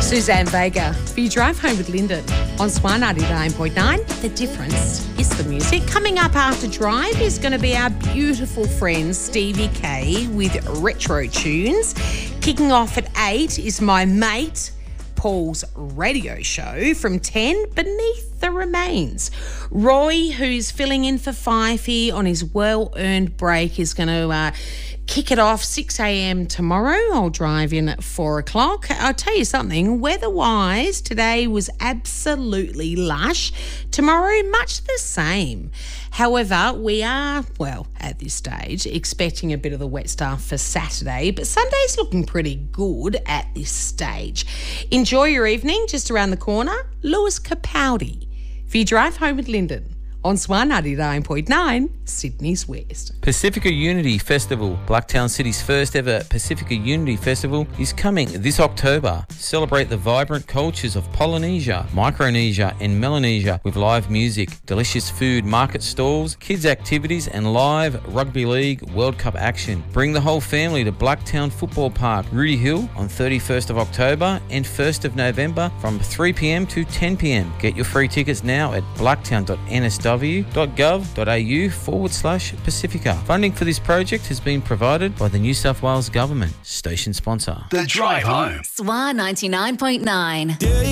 Suzanne Vega for your drive home with Lyndon on Swan 99.9. The difference is the music. Coming up after Drive is going to be our beautiful friend Stevie K with retro tunes. Kicking off at 8 is my mate Paul's radio show from 10, Beneath the Remains. Roy, who's filling in for Fifey on his well-earned break, is going to kick it off 6 a.m. tomorrow. I'll drive in at 4 o'clock. I'll tell you something, weather-wise, today was absolutely lush. Tomorrow, much the same. However, we are, well, at this stage, expecting a bit of the wet stuff for Saturday, but Sunday's looking pretty good at this stage. Enjoy your evening. Just around the corner, Lewis Capaldi for your drive home with Lyndon on Swan 99.9, Sydney's West. Pacifica Unity Festival, Blacktown City's first ever Pacifica Unity Festival, is coming this October. Celebrate the vibrant cultures of Polynesia, Micronesia and Melanesia with live music, delicious food, market stalls, kids activities and live Rugby League World Cup action. Bring the whole family to Blacktown Football Park, Rudy Hill on 31st of October and 1st of November from 3 p.m. to 10 p.m. Get your free tickets now at blacktown.nsw.gov.au/Pacifica. Funding for this project has been provided by the New South Wales Government. Station sponsor. The Drive Home. Swan 99.9.